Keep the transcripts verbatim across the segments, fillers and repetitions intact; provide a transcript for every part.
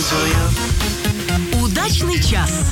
танцую. Удачный час.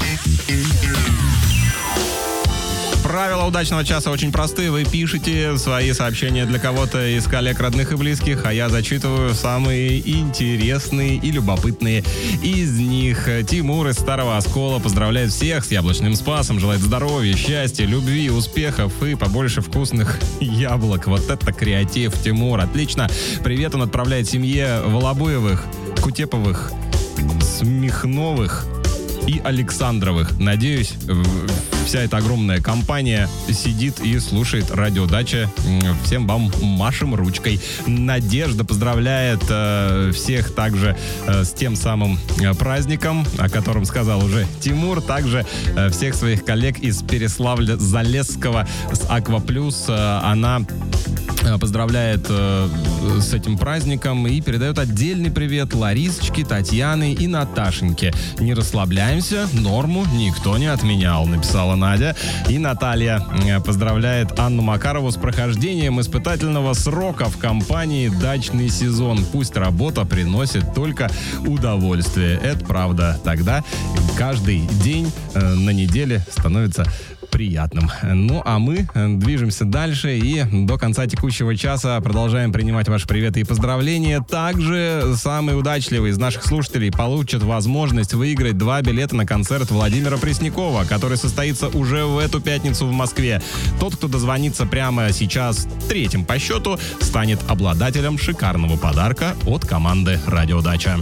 Правила удачного часа очень простые. Вы пишете свои сообщения для кого-то из коллег, родных и близких, а я зачитываю самые интересные и любопытные из них. Тимур из Старого Оскола поздравляет всех с яблочным спасом, желает здоровья, счастья, любви, успехов и побольше вкусных яблок. Вот это креатив, Тимур. Отлично. Привет он отправляет семье Волобуевых, Кутеповых, Смехновых и Александровых. Надеюсь, вся эта огромная компания сидит и слушает радио «Дача». Всем вам машем ручкой. Надежда поздравляет э, всех также э, с тем самым э, праздником, о котором сказал уже Тимур. Также э, всех своих коллег из Переславля-Залесского с «Акваплюс». Э, она поздравляет э, с этим праздником и передает отдельный привет Ларисочке, Татьяне и Наташеньке. Не расслабляемся, норму никто не отменял, написала Надя. И Наталья э, поздравляет Анну Макарову с прохождением испытательного срока в компании «Дачный сезон». Пусть работа приносит только удовольствие. Это правда. Тогда каждый день э, на неделе становится приятным. Ну, а мы движемся дальше и до конца текущего часа продолжаем принимать ваши приветы и поздравления. Также самый удачливый из наших слушателей получит возможность выиграть два билета на концерт Владимира Преснякова, который состоится уже в эту пятницу в Москве. Тот, кто дозвонится прямо сейчас третьим по счету, станет обладателем шикарного подарка от команды «Радио Дача».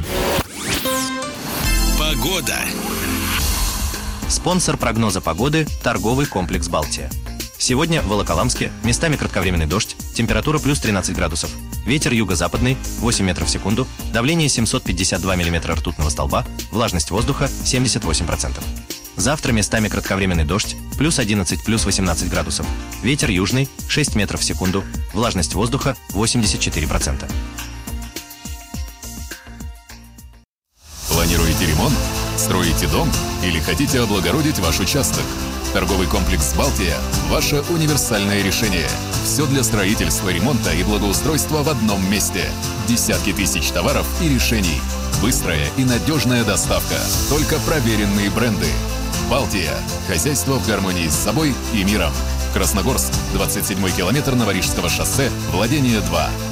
Погода. Спонсор прогноза погоды – торговый комплекс «Балтия». Сегодня в Волоколамске местами кратковременный дождь, температура плюс тринадцать градусов, ветер юго-западный восемь метров в секунду, давление семьсот пятьдесят два миллиметра ртутного столба, влажность воздуха семьдесят восемь процентов. Завтра местами кратковременный дождь, плюс одиннадцать, плюс восемнадцать градусов, ветер южный шесть метров в секунду, влажность воздуха восемьдесят четыре процента. Планируете ремонт? Строите дом? Или хотите облагородить ваш участок? Торговый комплекс «Балтия» – ваше универсальное решение. Все для строительства, ремонта и благоустройства в одном месте. Десятки тысяч товаров и решений. Быстрая и надежная доставка. Только проверенные бренды. «Балтия» – хозяйство в гармонии с собой и миром. Красногорск, двадцать седьмой километр Новорижского шоссе, владение два.